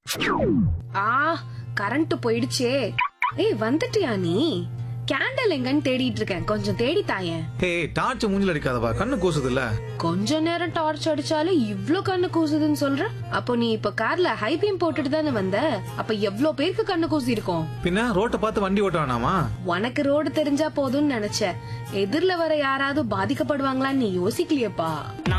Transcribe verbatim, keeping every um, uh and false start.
ஆ current போயிடுச்சே. ஏய் வந்துட்டியா நீ? கேண்டல் எங்கன்னு தேடிட்டு இருக்கேன், கொஞ்சம் தேடி தாயேன். ஏய் டார்ச் மூஞ்சில அடிக்காதவா, கண்ணு கூசுதுல்ல. கொஞ்ச நேரம் டார்ச் அடிச்சாலும் இவ்ளோ கண்ணு கூசுதுன்னு சொல்ற? அப்போ நீ இப்ப கார்ல ஹை பீம் போட்டுட்டு தானே வந்த? அப்ப எவ்ளோ பேருக்கு கண்ணு கூசி இருக்கும்? பின்ன ரோட்டை பார்த்து வண்டி ஓட்ட வேணாமா? உனக்கு ரோடு தெரிஞ்சா போதும்னு நினைச்ச, எதிர்ல வர யாராவது பாதிக்கப்படுவாங்களான்னு நீ யோசிக்கலையப்பா.